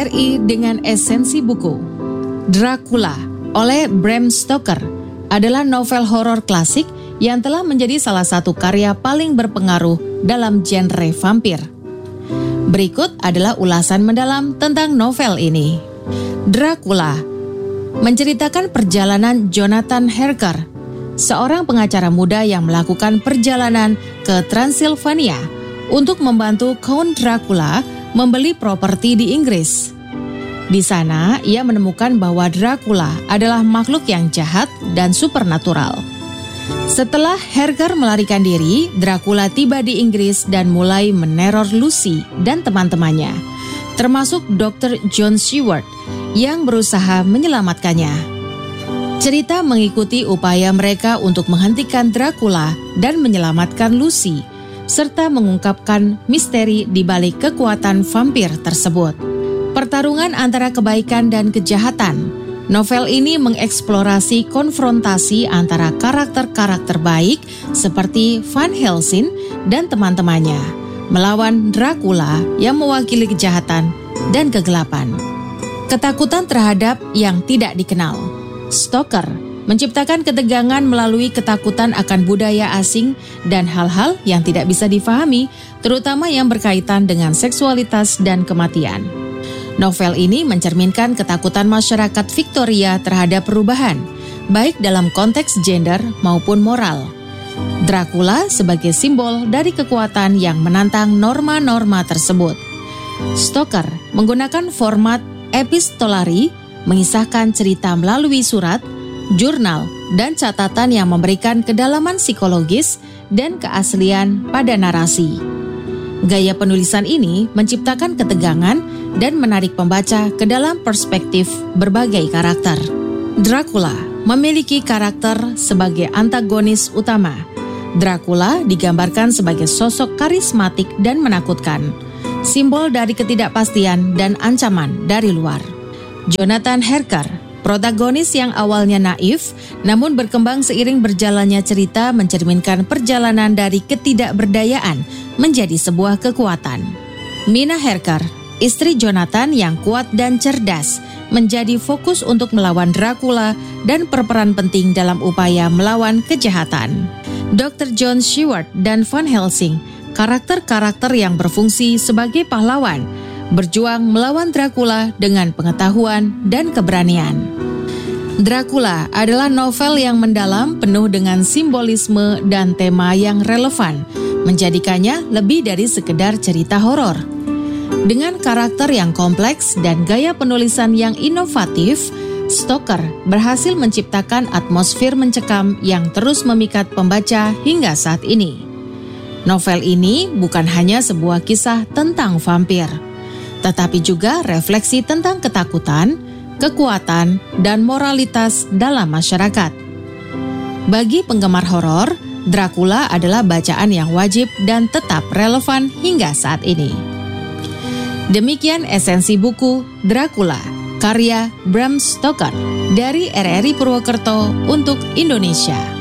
RRI dengan esensi buku. Dracula oleh Bram Stoker adalah novel horor klasik yang telah menjadi salah satu karya paling berpengaruh dalam genre vampir. Berikut adalah ulasan mendalam tentang novel ini. Dracula menceritakan perjalanan Jonathan Harker, seorang pengacara muda yang melakukan perjalanan ke Transilvania untuk membantu Count Dracula membeli properti di Inggris. Di sana, ia menemukan bahwa Dracula adalah makhluk yang jahat dan supernatural. Setelah Harker melarikan diri, Dracula tiba di Inggris dan mulai meneror Lucy dan teman-temannya, termasuk Dr. John Seward yang berusaha menyelamatkannya. Cerita mengikuti upaya mereka untuk menghentikan Dracula dan menyelamatkan Lucy, serta mengungkapkan misteri di balik kekuatan vampir tersebut. Pertarungan antara kebaikan dan kejahatan. Novel ini mengeksplorasi konfrontasi antara karakter-karakter baik seperti Van Helsing dan teman-temannya melawan Dracula yang mewakili kejahatan dan kegelapan. Ketakutan terhadap yang tidak dikenal. Stoker menciptakan ketegangan melalui ketakutan akan budaya asing dan hal-hal yang tidak bisa difahami, terutama yang berkaitan dengan seksualitas dan kematian. Novel ini mencerminkan ketakutan masyarakat Victoria terhadap perubahan, baik dalam konteks gender maupun moral. Dracula sebagai simbol dari kekuatan yang menantang norma-norma tersebut. Stoker menggunakan format epistolari, mengisahkan cerita melalui surat, jurnal, dan catatan yang memberikan kedalaman psikologis dan keaslian pada narasi. Gaya penulisan ini menciptakan ketegangan dan menarik pembaca ke dalam perspektif berbagai karakter. Dracula memiliki karakter sebagai antagonis utama. Dracula digambarkan sebagai sosok karismatik dan menakutkan, simbol dari ketidakpastian dan ancaman dari luar. Jonathan Harker, protagonis yang awalnya naif, namun berkembang seiring berjalannya cerita, mencerminkan perjalanan dari ketidakberdayaan menjadi sebuah kekuatan. Mina Harker, istri Jonathan yang kuat dan cerdas, menjadi fokus untuk melawan Dracula dan berperan penting dalam upaya melawan kejahatan. Dr. John Seward dan Van Helsing, karakter-karakter yang berfungsi sebagai pahlawan, berjuang melawan Dracula dengan pengetahuan dan keberanian. Dracula adalah novel yang mendalam, penuh dengan simbolisme dan tema yang relevan, menjadikannya lebih dari sekedar cerita horor. Dengan karakter yang kompleks dan gaya penulisan yang inovatif, Stoker berhasil menciptakan atmosfer mencekam yang terus memikat pembaca hingga saat ini. Novel ini bukan hanya sebuah kisah tentang vampir, tetapi juga refleksi tentang ketakutan, kekuatan, dan moralitas dalam masyarakat. Bagi penggemar horor, Dracula adalah bacaan yang wajib dan tetap relevan hingga saat ini. Demikian esensi buku Dracula, karya Bram Stoker dari RRI Purwokerto untuk Indonesia.